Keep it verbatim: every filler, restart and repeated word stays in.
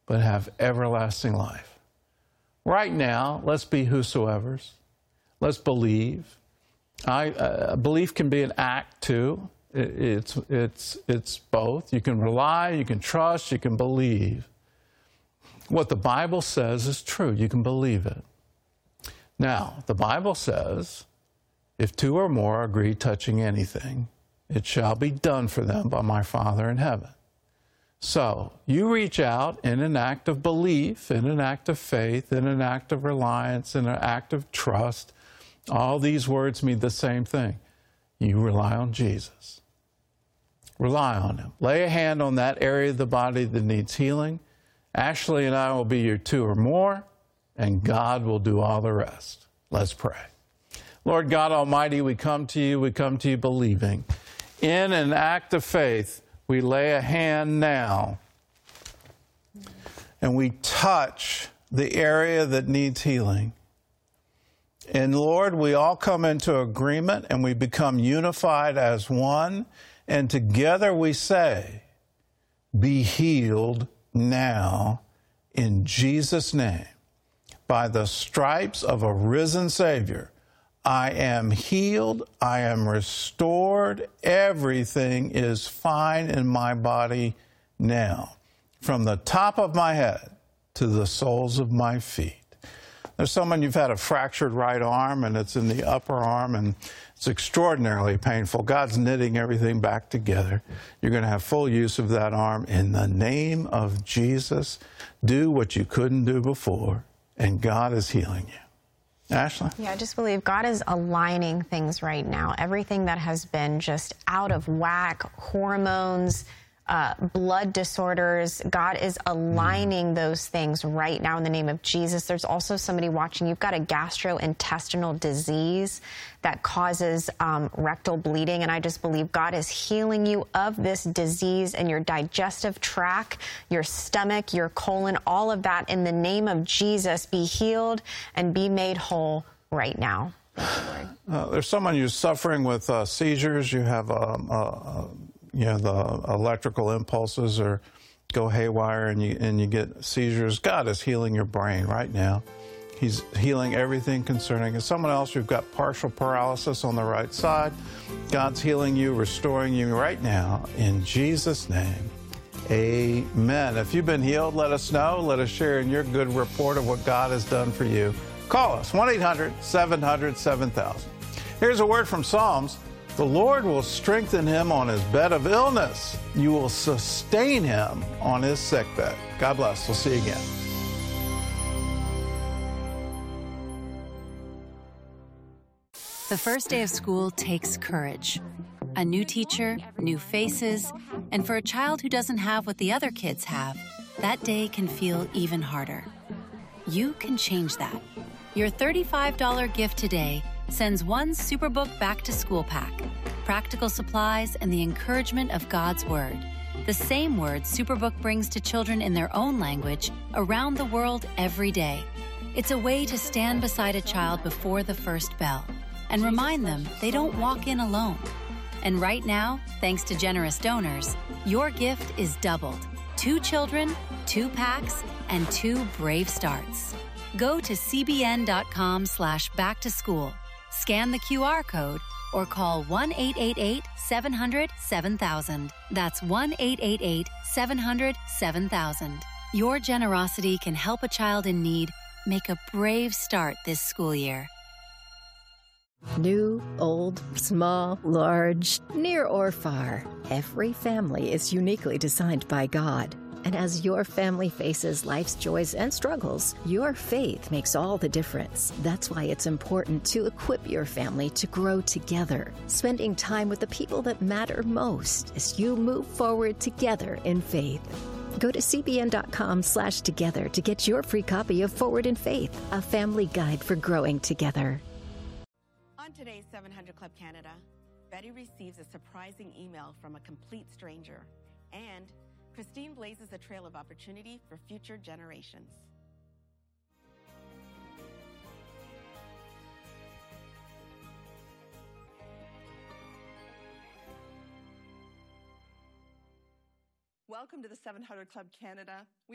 but have everlasting life. Right now, let's be whosoever's. Let's believe. I, uh, belief can be an act too. It, it's, it's, it's both. You can rely, you can trust, you can believe. What the Bible says is true. You can believe it. Now, the Bible says, if two or more agree touching anything, it shall be done for them by my Father in heaven. So, you reach out in an act of belief, in an act of faith, in an act of reliance, in an act of trust. All these words mean the same thing. You rely on Jesus. Rely on Him. Lay a hand on that area of the body that needs healing. Ashley and I will be your two or more, and God will do all the rest. Let's pray. Lord God Almighty, we come to you, we come to you believing. In an act of faith, we lay a hand now, and we touch the area that needs healing. And Lord, we all come into agreement, and we become unified as one, and together we say, be healed now in Jesus' name. By the stripes of a risen Savior, I am healed, I am restored, everything is fine in my body now, from the top of my head to the soles of my feet. There's someone, you've had a fractured right arm, and it's in the upper arm, and it's extraordinarily painful. God's knitting everything back together. You're going to have full use of that arm. In the name of Jesus, do what you couldn't do before, and God is healing you. Ashley? Yeah, I just believe God is aligning things right now. Everything that has been just out of whack, hormones, uh, blood disorders, God is aligning mm. those things right now in the name of Jesus. There's also somebody watching. You've got a gastrointestinal disease that causes um, rectal bleeding, and I just believe God is healing you of this disease in your digestive tract, your stomach, your colon, all of that in the name of Jesus. Be healed and be made whole right now. Uh, there's someone who's suffering with uh, seizures. You have um, uh, you know, the electrical impulses or go haywire, and you and you get seizures. God is healing your brain right now. He's healing everything concerning it. Someone else, you've got partial paralysis on the right side. God's healing you, restoring you right now in Jesus' name. Amen. If you've been healed, let us know. Let us share in your good report of what God has done for you. Call us, one eight hundred, seven hundred, seven thousand. Here's a word from Psalms. The Lord will strengthen him on his bed of illness. You will sustain him on his sickbed. God bless. We'll see you again. The first day of school takes courage. A new teacher, new faces, and for a child who doesn't have what the other kids have, that day can feel even harder. You can change that. Your thirty-five dollars gift today sends one Superbook back-to-school pack, practical supplies, and the encouragement of God's Word. The same word Superbook brings to children in their own language around the world every day. It's a way to stand beside a child before the first bell and remind them they don't walk in alone. And right now, thanks to generous donors, your gift is doubled. Two children, two packs, and two brave starts. Go to cbn.com slash back to school. Scan the Q R code or call one eight eight eight, seven hundred, seven thousand. That's one eight eight eight, seven hundred, seven thousand. Your generosity can help a child in need make a brave start this school year. New, old, small, large, near or far, every family is uniquely designed by God. And as your family faces life's joys and struggles, your faith makes all the difference. That's why it's important to equip your family to grow together, spending time with the people that matter most as you move forward together in faith. Go to cbn.com slash together to get your free copy of Forward in Faith, a family guide for growing together. On today's seven hundred Club Canada, Betty receives a surprising email from a complete stranger, and Christine blazes a trail of opportunity for future generations. Welcome to the seven hundred Club Canada.